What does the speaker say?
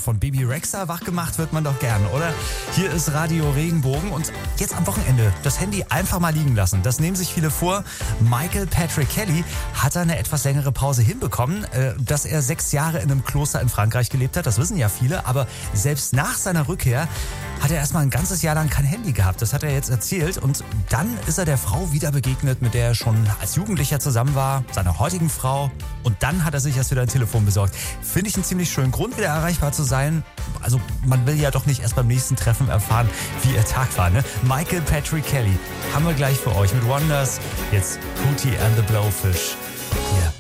von Baby Rexha wachgemacht wird man doch gern, oder? Hier ist Radio Regenbogen und jetzt am Wochenende das Handy einfach mal liegen lassen. Das nehmen sich viele vor. Michael Patrick Kelly hat eine etwas längere Pause hinbekommen, dass er 6 Jahre in einem Kloster in Frankreich gelebt hat. Das wissen ja viele, aber selbst nach seiner Rückkehr hat er erstmal ein ganzes Jahr lang kein Handy gehabt. Das hat er jetzt erzählt und dann ist er der Frau wieder begegnet, mit der er schon als Jugendlicher zusammen war, seiner heutigen Frau. Und dann hat er sich erst wieder ein Telefon besorgt. Finde ich einen ziemlich schönen Grund, wieder erreichbar zu sein. Also man will ja doch nicht erst beim nächsten Treffen erfahren, wie ihr Tag war, ne? Michael Patrick Kelly haben wir gleich für euch mit Wonders. Jetzt Hootie and the Blowfish hier